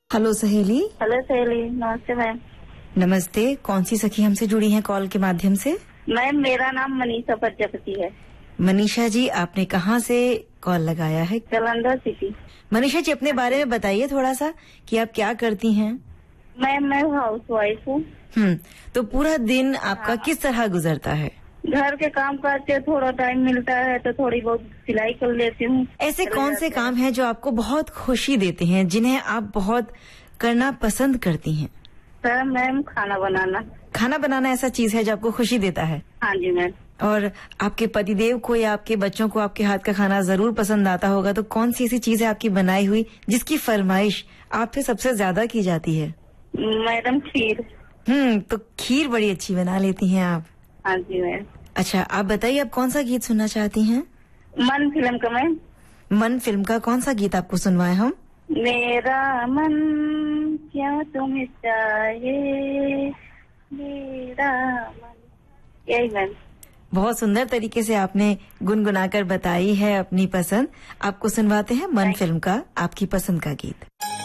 Hello सहेली। Hello सहेली, नमस्ते मैम। नमस्ते। कौन सी सखी हमसे जुड़ी हैं कॉल के माध्यम से? मैम, मेरा नाम मनीषा प्रजापति है। मनीषा जी, आपने कहाँ से कॉल लगाया है? जालंधर सिटी। मनीषा जी, अपने बारे में बताइए थोड़ा सा कि आप क्या करती हैं? मैम, मैं हाउस वाइफ हूँ। तो पूरा दिन आपका किस तरह गुजरता है? घर के काम करते, थोड़ा टाइम मिलता है तो थोड़ी बहुत सिलाई कर लेती हूँ। ऐसे कौन से काम हैं जो आपको बहुत खुशी देते हैं, जिन्हें आप बहुत करना पसंद करती हैं? सर मैम, खाना बनाना। खाना बनाना ऐसा चीज है जो आपको खुशी देता है? हाँ जी मैम। और आपके पतिदेव को या आपके बच्चों को आपके हाथ का खाना जरूर पसंद आता होगा, तो कौन सी ऐसी चीज है आपकी बनाई हुई जिसकी फरमाइश आपसे सबसे ज्यादा की जाती है? मैडम, खीर। तो खीर बड़ी अच्छी बना लेती हैं आप। हाँ जी मैम। अच्छा, आप बताइए, आप कौन सा गीत सुनना चाहती हैं? मन फिल्म का मैम। मन फिल्म का कौन सा गीत आपको सुनवाएं हम? मेरा मन क्यों तुम्हें चाहे, मेरा मन। यही मैम। बहुत सुंदर तरीके से आपने गुनगुनाकर बताई है अपनी पसंद। आपको सुनवाते हैं मन फिल्म का आपकी पसंद का गीत।